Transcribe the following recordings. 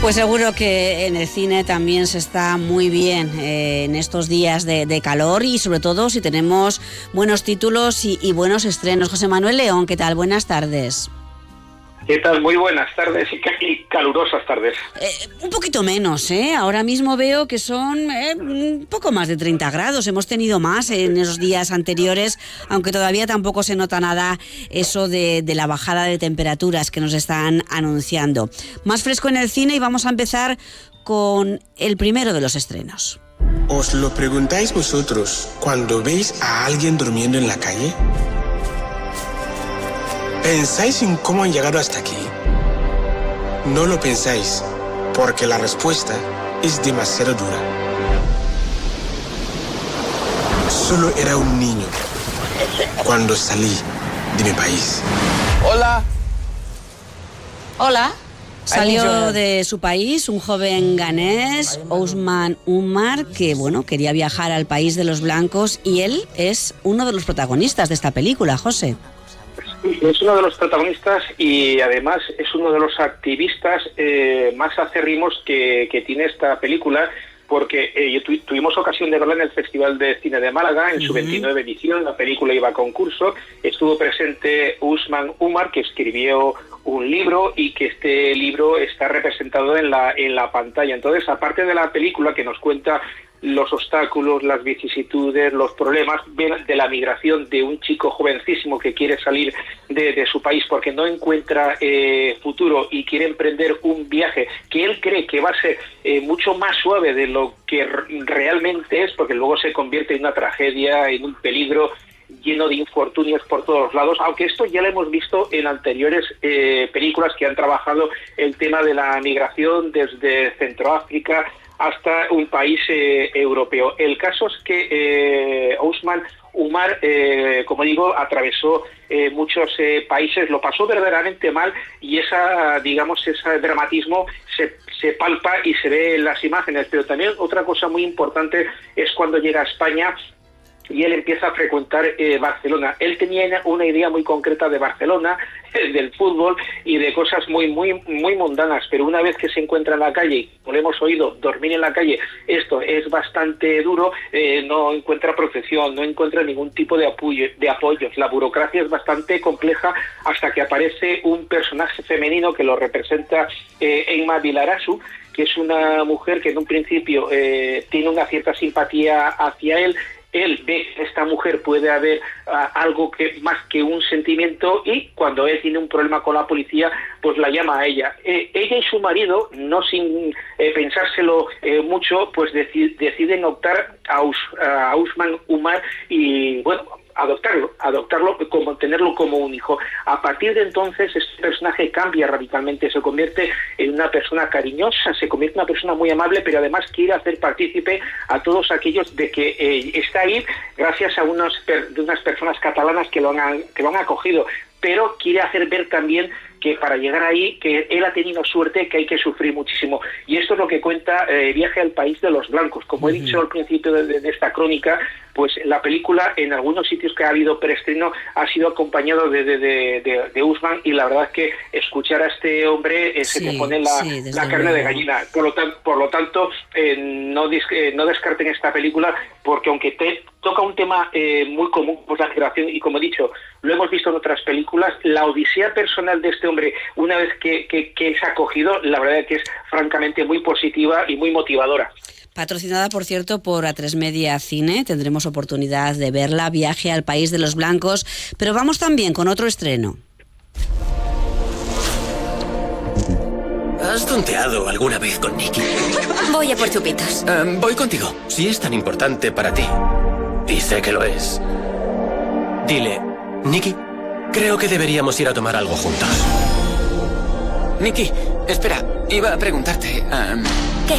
Pues seguro que en el cine también se está muy bien en estos días de calor y sobre todo si tenemos buenos títulos y buenos estrenos. José Manuel León, ¿qué tal? Buenas tardes. ¿Qué tal? Muy buenas tardes y calurosas tardes. Un poquito menos, ¿eh? Ahora mismo veo que son un poco más de 30 grados. Hemos tenido más en esos días anteriores, aunque todavía tampoco se nota nada eso de la bajada de temperaturas que nos están anunciando. Más fresco en el cine y vamos a empezar con el primero de los estrenos. ¿Os lo preguntáis vosotros cuando veis a alguien durmiendo en la calle? ¿Pensáis en cómo han llegado hasta aquí? No lo pensáis, porque la respuesta es demasiado dura. Solo era un niño cuando salí de mi país. Hola. Hola. Salió de su país un joven ganés, Ousmane Oumar, que quería viajar al país de los blancos y él es uno de los protagonistas de esta película, José. Es uno de los protagonistas y además es uno de los activistas más acérrimos que tiene esta película, porque tuvimos ocasión de verla en el Festival de Cine de Málaga, en su 29 edición. La película iba a concurso, estuvo presente Ousmane Oumar, que escribió un libro y que este libro está representado en la pantalla. Entonces, aparte de la película que nos cuenta los obstáculos, las vicisitudes, los problemas de la migración de un chico jovencísimo que quiere salir de su país porque no encuentra futuro y quiere emprender un viaje que él cree que va a ser mucho más suave de lo que realmente es, porque luego se convierte en una tragedia, en un peligro lleno de infortunios por todos lados, aunque esto ya lo hemos visto en anteriores películas que han trabajado el tema de la migración desde Centroáfrica hasta un país europeo. El caso es que Ousmane Oumar, como digo, atravesó muchos países, lo pasó verdaderamente mal y ese dramatismo se palpa y se ve en las imágenes. Pero también otra cosa muy importante es cuando llega a España y él empieza a frecuentar Barcelona. Él tenía una idea muy concreta de Barcelona, del fútbol y de cosas muy mundanas, pero una vez que se encuentra en la calle, como lo hemos oído, dormir en la calle, esto es bastante duro, no encuentra protección, no encuentra ningún tipo de apoyos. La burocracia es bastante compleja hasta que aparece un personaje femenino que lo representa Emma Vilarazu, que es una mujer que en un principio tiene una cierta simpatía hacia él. Él ve que esta mujer puede haber algo que más que un sentimiento y cuando él tiene un problema con la policía, pues la llama a ella. Ella y su marido, no sin pensárselo mucho, pues deciden optar a Ousmane Oumar y, adoptarlo, como tenerlo como un hijo. A partir de entonces este personaje cambia radicalmente, se convierte en una persona cariñosa, se convierte en una persona muy amable, pero además quiere hacer partícipe a todos aquellos de que está ahí gracias a unas personas catalanas que lo han acogido, pero quiere hacer ver también que para llegar ahí, que él ha tenido suerte, que hay que sufrir muchísimo. Y esto es lo que cuenta Viaje al País de los Blancos. Como he dicho al principio de esta crónica, pues la película, en algunos sitios que ha habido preestreno, ha sido acompañado de Ousmane, y la verdad es que escuchar a este hombre se te pone la carne de gallina. Por lo tanto, no descarten esta película, porque aunque te toca un tema muy común, pues la migración, y como he dicho, lo hemos visto en otras películas, la odisea personal de este hombre, una vez que es acogido, la verdad es que es francamente muy positiva y muy motivadora. Patrocinada, por cierto, por A3 Media Cine. Tendremos oportunidad de verla, Viaje al País de los Blancos. Pero vamos también con otro estreno. ¿Has tonteado alguna vez con Nicky? Voy a por chupitos. Voy contigo, si es tan importante para ti. Y sé que lo es. Dile, Nicky, creo que deberíamos ir a tomar algo juntos. Nicky, espera, iba a preguntarte... ¿Qué?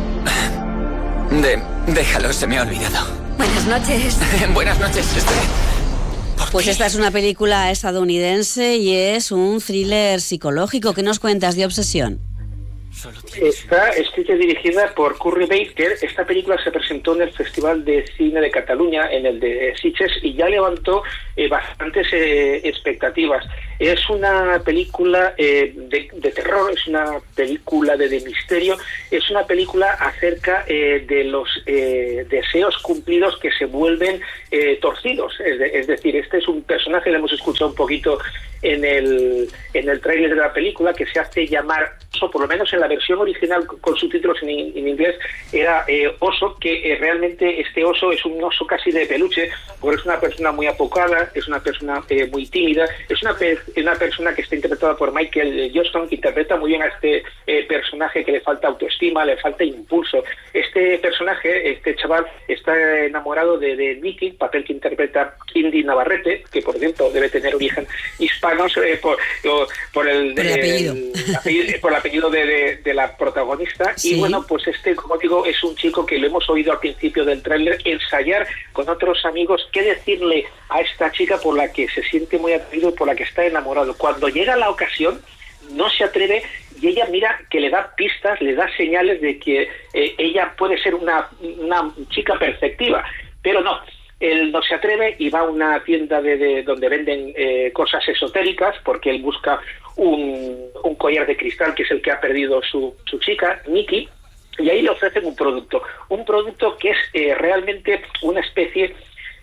Déjalo, se me ha olvidado. Buenas noches. Buenas noches, Pues esta es una película estadounidense y es un thriller psicológico. ¿Qué nos cuentas de Obsesión? Está escrita y dirigida por Curry Baker. Esta película se presentó en el Festival de Cine de Cataluña, en el de Sitges, y ya levantó bastantes expectativas. Es una película de terror, es una película de misterio, es una película acerca de los deseos cumplidos que se vuelven torcidos. Es decir, este es un personaje, lo hemos escuchado un poquito en el tráiler de la película, que se hace llamar Oso, por lo menos en la versión original con subtítulos en inglés era Oso, que realmente este oso es un oso casi de peluche, porque es una persona muy apocada, es una persona muy tímida, es una persona que está interpretada por Michael Johnston, que interpreta muy bien a este personaje que le falta autoestima, le falta impulso. Este personaje, este chaval, está enamorado de Nicky, papel que interpreta Indy Navarrete, que por cierto debe tener origen hispano por el apellido de la protagonista. Sí. Y bueno, pues como digo, es un chico que lo hemos oído al principio del tráiler ensayar con otros amigos qué decirle a esta chica por la que se siente muy atraído y por la que está enamorado. Cuando llega la ocasión, no se atreve, y ella mira que le da pistas, le da señales de que ella puede ser una chica perceptiva, pero no. Él no se atreve y va a una tienda donde venden cosas esotéricas, porque él busca un collar de cristal, que es el que ha perdido su chica, Nicky, y ahí le ofrecen un producto que es realmente una especie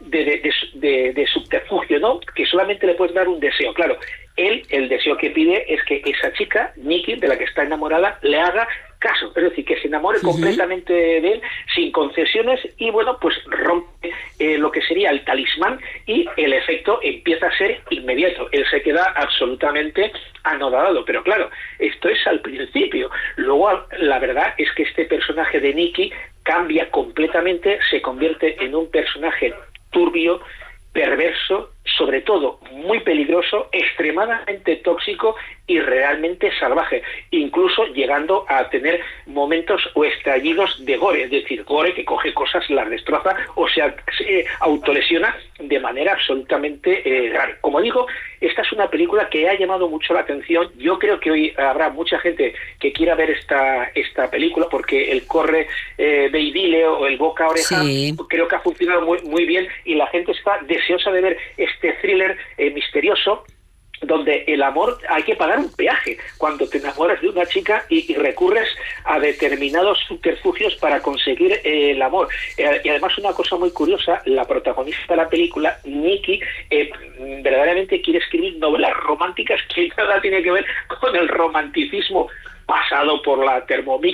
de subterfugio, ¿no? Que solamente le puedes dar un deseo. Claro, el deseo que pide es que esa chica, Nicky, de la que está enamorada, le haga caso, es decir, que se enamore completamente de él, sin concesiones, y bueno, pues rompe lo que sería el talismán, y el efecto empieza a ser inmediato. Él se queda absolutamente anodado, pero claro, esto es al principio. Luego, la verdad es que este personaje de Nicky cambia completamente, se convierte en un personaje turbio, perverso, sobre todo muy peligroso, extremadamente tóxico y realmente salvaje, incluso llegando a tener momentos o estallidos de gore, es decir, gore que coge cosas, las destroza o se autolesiona de manera absolutamente grave. Como digo, esta es una película que ha llamado mucho la atención. Yo creo que hoy habrá mucha gente que quiera ver esta película, porque el corre ve y dile o el boca a oreja, sí, creo que ha funcionado muy, muy bien, y la gente está deseosa de ver este thriller misterioso, donde el amor, hay que pagar un peaje cuando te enamoras de una chica y recurres a determinados subterfugios para conseguir el amor. Y además, una cosa muy curiosa, la protagonista de la película, Nicky, verdaderamente quiere escribir novelas románticas que nada tiene que ver con el romanticismo pasado por la Thermomix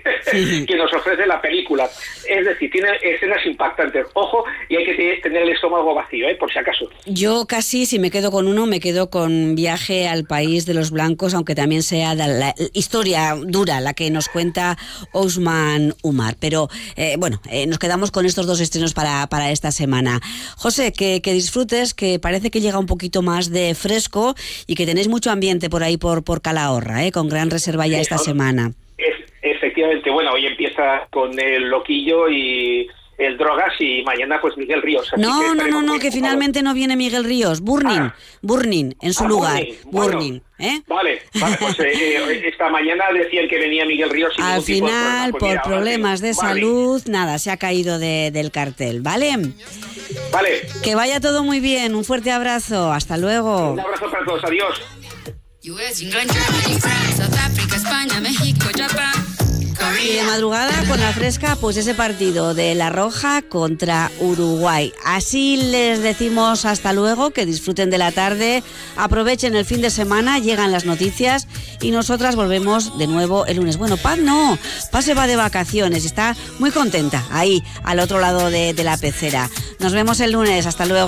que nos ofrece la película. Es decir, tiene escenas impactantes. Ojo, y hay que tener el estómago vacío, por si acaso. Yo casi, si me quedo con uno, me quedo con Viaje al País de los Blancos, aunque también sea de la historia dura la que nos cuenta Ousmane Umar. Pero nos quedamos con estos dos estrenos para esta semana. José, que disfrutes, que parece que llega un poquito más de fresco y que tenéis mucho ambiente por ahí por Calahorra, con gran reserva ya esta semana. Efectivamente, bueno, hoy empieza con el Loquillo y el Drogas, y mañana pues Miguel Ríos. No, que finalmente no viene Miguel Ríos. Burning en su lugar. Burning. Vale, pues esta mañana decían que venía Miguel Ríos. Al final, por problemas de salud, nada, se ha caído del cartel, ¿vale? Vale. Que vaya todo muy bien, un fuerte abrazo, hasta luego. Un abrazo para todos, adiós. US, England, Germany, France, South Africa, España, México, Japón, Corea. Y de madrugada con la fresca, pues ese partido de La Roja contra Uruguay. Así les decimos hasta luego, que disfruten de la tarde, aprovechen el fin de semana, llegan las noticias y nosotras volvemos de nuevo el lunes. Bueno, Paz se va de vacaciones, está muy contenta ahí al otro lado de la pecera. Nos vemos el lunes, hasta luego.